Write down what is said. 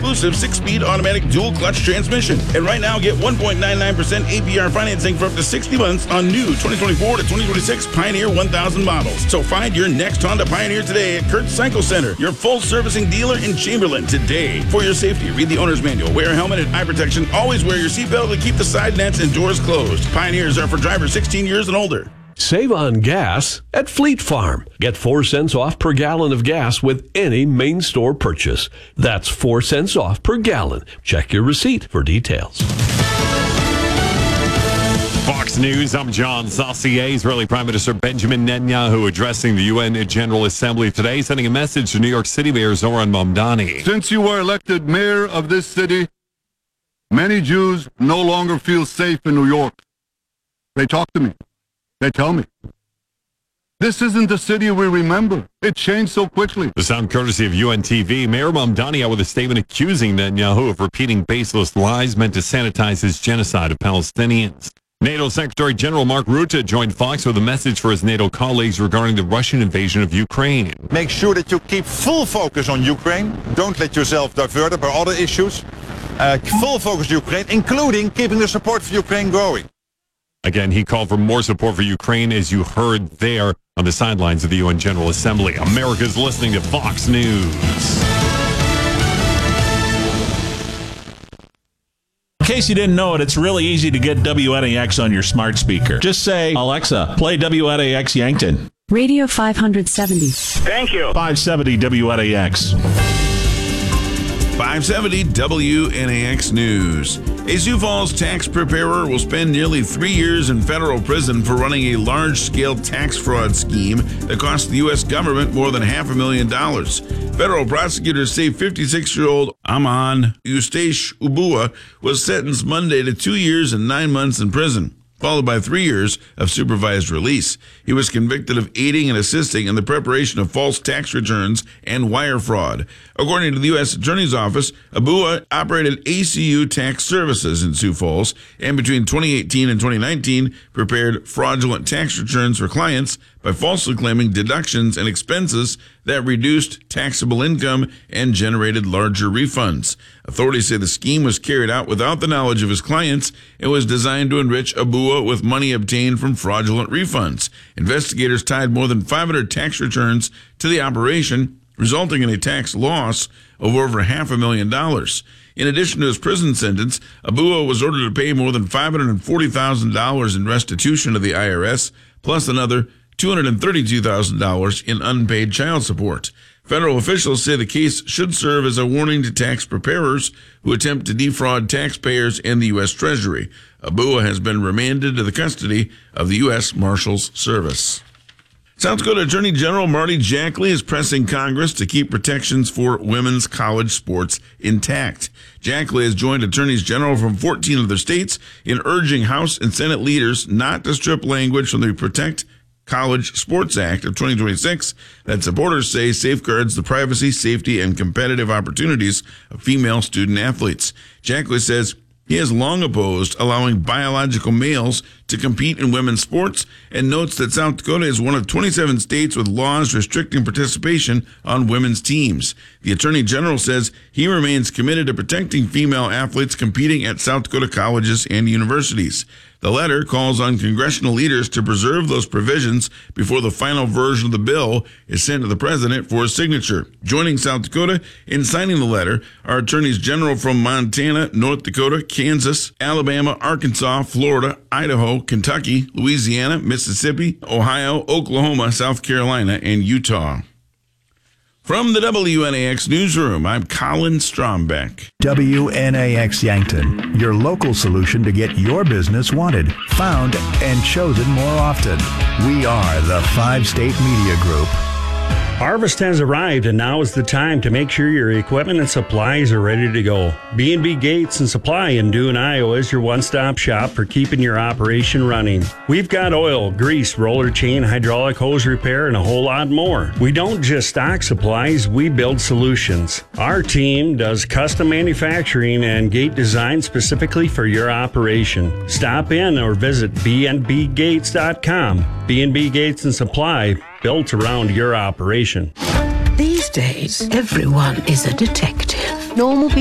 exclusive 6-speed automatic dual-clutch transmission. And right now, get 1.99% APR financing for up to 60 months on new 2024 to 2026 Pioneer 1000 models. So find your next Honda Pioneer today at Kurtz Cycle Center, your full-servicing dealer in Chamberlain today. For your safety, read the owner's manual, wear a helmet and eye protection, always wear your seatbelt to keep the side nets and doors closed. Pioneers are for drivers 16 years and older. Save on gas at Fleet Farm. Get 4 cents off per gallon of gas with any main store purchase. That's 4 cents off per gallon. Check your receipt for details. Fox News, I'm John Saucier. Israeli Prime Minister Benjamin Netanyahu addressing the UN General Assembly today, sending a message to New York City Mayor Zohran Mamdani. Since you were elected mayor of this city, many Jews no longer feel safe in New York. They talk to me. They tell me. This isn't the city we remember. It changed so quickly. The sound courtesy of UNTV. Mayor Mamdani out with a statement accusing Netanyahu of repeating baseless lies meant to sanitize his genocide of Palestinians. NATO Secretary General Mark Rutte joined Fox with a message for his NATO colleagues regarding the Russian invasion of Ukraine. Make sure that you keep full focus on Ukraine. Don't let yourself diverted by other issues. Full focus on Ukraine, including keeping the support for Ukraine growing. Again, he called for more support for Ukraine, as you heard there on the sidelines of the UN General Assembly. America's listening to Fox News. In case you didn't know it, it's really easy to get WNAX on your smart speaker. Just say, Alexa, play WNAX Yankton. Radio 570. Thank you. 570 WNAX. 570 WNAX News. A Sioux Falls tax preparer will spend nearly 3 years in federal prison for running a large-scale tax fraud scheme that cost the U.S. government more than $500,000. Federal prosecutors say 56-year-old Aman Eustace Ubua was sentenced Monday to 2 years and 9 months in prison, followed by 3 years of supervised release. He was convicted of aiding and assisting in the preparation of false tax returns and wire fraud. According to the U.S. Attorney's Office, Abua operated ACU Tax Services in Sioux Falls, and between 2018 and 2019 prepared fraudulent tax returns for clients by falsely claiming deductions and expenses that reduced taxable income and generated larger refunds. Authorities say the scheme was carried out without the knowledge of his clients and was designed to enrich Abua with money obtained from fraudulent refunds. Investigators tied more than 500 tax returns to the operation, resulting in a tax loss of over $500,000. In addition to his prison sentence, Abua was ordered to pay more than $540,000 in restitution to the IRS, plus another $232,000 in unpaid child support. Federal officials say the case should serve as a warning to tax preparers who attempt to defraud taxpayers and the U.S. Treasury. Abua has been remanded to the custody of the U.S. Marshals Service. South Dakota Attorney General Marty Jackley is pressing Congress to keep protections for women's college sports intact. Jackley has joined attorneys general from 14 other states in urging House and Senate leaders not to strip language from the Protect College Sports Act of 2026 that supporters say safeguards the privacy, safety, and competitive opportunities of female student athletes. Jackley says he has long opposed allowing biological males to compete in women's sports and notes that South Dakota is one of 27 states with laws restricting participation on women's teams. The Attorney General says he remains committed to protecting female athletes competing at South Dakota colleges and universities. The letter calls on congressional leaders to preserve those provisions before the final version of the bill is sent to the president for his signature. Joining South Dakota in signing the letter are attorneys general from Montana, North Dakota, Kansas, Alabama, Arkansas, Florida, Idaho, Kentucky, Louisiana, Mississippi, Ohio, Oklahoma, South Carolina, and Utah. From the WNAX Newsroom, I'm Colin Strombeck. WNAX Yankton, your local solution to get your business wanted, found, and chosen more often. We are the 5-State Media Group. Harvest has arrived, and now is the time to make sure your equipment and supplies are ready to go. B&B Gates and Supply in Dune, Iowa is your one-stop shop for keeping your operation running. We've got oil, grease, roller chain, hydraulic hose repair, and a whole lot more. We don't just stock supplies, we build solutions. Our team does custom manufacturing and gate design specifically for your operation. Stop in or visit bnbgates.com. B&B Gates and Supply, built around your operation. These days, everyone is a detective. Normal